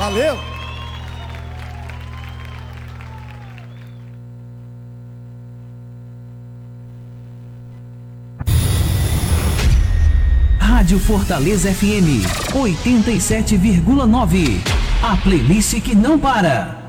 Valeu! Rádio Fortaleza FM 87,9. A playlist que não para.